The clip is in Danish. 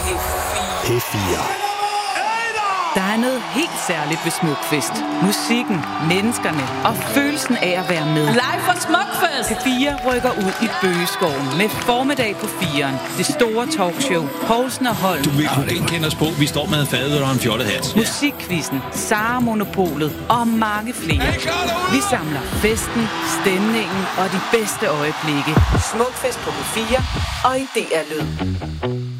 P4. Der er noget helt særligt ved Smukfest. Musikken, menneskerne og følelsen af at være med. Live fra Smukfest! P4 rykker ud i Bøgeskoven med formiddag på 4'eren. Det store talkshow. Poulsen og Holm. Du vil ikke kende os på. Vi står med en fadøl og en fjollehat. Musikquizzen, Sara Monopolet og mange flere. Vi samler festen, stemningen og de bedste øjeblikke. Smukfest på P4 og i DR Lyd.